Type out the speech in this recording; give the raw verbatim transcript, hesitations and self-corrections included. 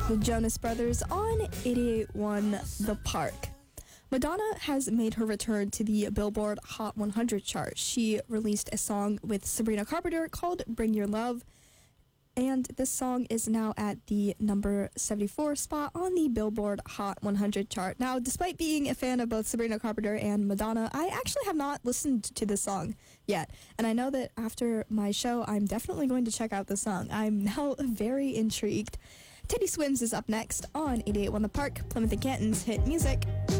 The Jonas Brothers on eighty-eight point one The Park. Madonna has made her return to the Billboard Hot one hundred chart. She released a song with Sabrina Carpenter called Bring Your Love, and this song is now at the number seventy-four spot on the Billboard Hot one hundred chart. Now, despite being a fan of both Sabrina Carpenter and Madonna, I actually have not listened to this song yet, and I know that after my show, I'm definitely going to check out the song. I'm now very intrigued. Teddy Swims is up next on eighty-eight point one The Park, Plymouth and Canton's hit music.